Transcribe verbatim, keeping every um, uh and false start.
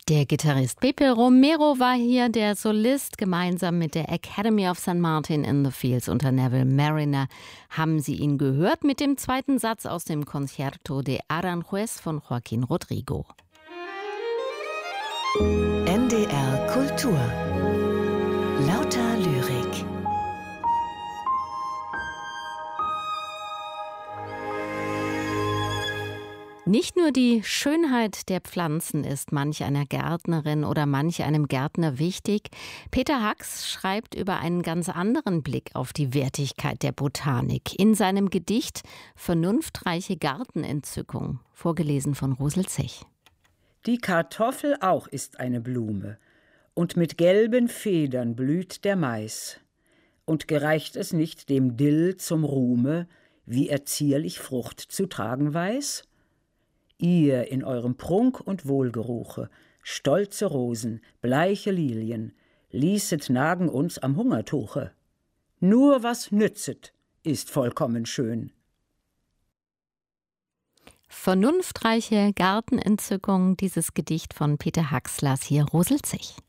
Der Gitarrist Pepe Romero war hier der Solist. Gemeinsam mit der Academy of Saint Martin in the Fields unter Neville Marriner haben Sie ihn gehört mit dem zweiten Satz aus dem Concierto de Aranjuez von Joaquín Rodrigo. N D R Kultur. Lauter Lyrik. Nicht nur die Schönheit der Pflanzen ist manch einer Gärtnerin oder manch einem Gärtner wichtig. Peter Hacks schreibt über einen ganz anderen Blick auf die Wertigkeit der Botanik in seinem Gedicht Vernunftreiche Gartenentzückung, vorgelesen von Rosel Zech. Die Kartoffel auch ist eine Blume, und mit gelben Federn blüht der Mais. Und gereicht es nicht dem Dill zum Ruhme, wie er zierlich Frucht zu tragen weiß? Ihr in eurem Prunk und Wohlgeruche, stolze Rosen, bleiche Lilien, ließet nagen uns am Hungertuche. Nur was nützet, ist vollkommen schön. Vernunftreiche Gartenentzückung, dieses Gedicht von Peter Hacks las hier Rosel Zech.